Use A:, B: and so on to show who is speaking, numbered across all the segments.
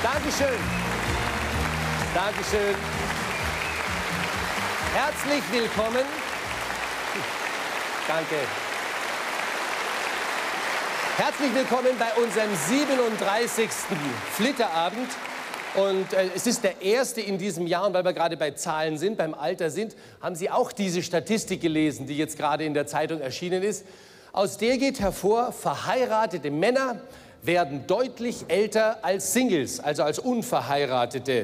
A: Dankeschön. Dankeschön. Herzlich willkommen. Danke. Herzlich willkommen bei unserem 37. Flitterabend. Und es ist der erste in diesem Jahr. Und weil wir gerade bei Zahlen sind, beim Alter sind, haben Sie auch diese Statistik gelesen, die jetzt gerade in der Zeitung erschienen ist. Aus der geht hervor, verheiratete Männer werden deutlich älter als Singles, also als Unverheiratete.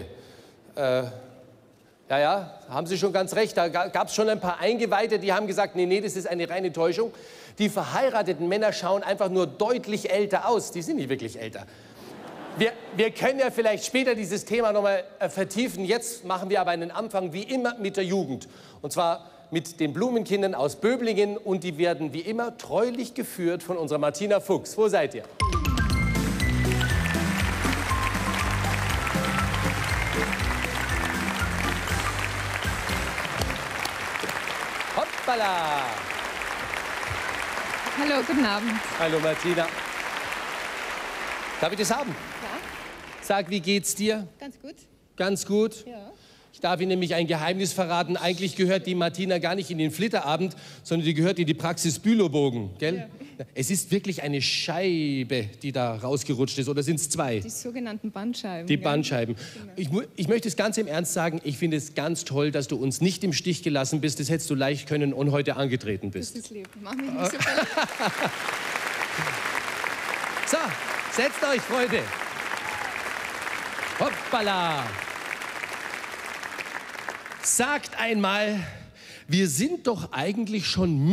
A: Ja, haben Sie schon ganz recht. Da gab es schon ein paar Eingeweihte, die haben gesagt, nee, das ist eine reine Täuschung. Die verheirateten Männer schauen einfach nur deutlich älter aus. Die sind nicht wirklich älter. Wir können ja vielleicht später dieses Thema noch mal vertiefen. Jetzt machen wir aber einen Anfang, wie immer, mit der Jugend. Und zwar mit den Blumenkindern aus Böblingen. Und die werden wie immer treulich geführt von unserer Martina Fuchs. Wo seid ihr? Hoppala!
B: Hallo, guten Abend.
A: Hallo Martina. Darf ich das haben?
B: Ja,
A: Sag, wie geht's dir?
B: ganz gut.
A: Ganz gut?
B: Ja.
A: Ich darf Ihnen nämlich ein Geheimnis verraten. Eigentlich gehört die Martina gar nicht in den Flitterabend, sondern die gehört in die Praxis Bülowbogen, gell? Ja. Es ist wirklich eine Scheibe, die da rausgerutscht ist, oder sind es zwei?
B: Die sogenannten Bandscheiben.
A: Die Bandscheiben.
B: Genau.
A: Ich möchte es ganz im Ernst sagen, ich finde es ganz toll, dass du uns nicht im Stich gelassen bist. Das hättest du leicht können und heute angetreten bist.
B: Das ist lieb. Mach mich nicht so verletzt.
A: So, setzt euch, Freunde. Hoppala. Sagt einmal, wir sind doch eigentlich schon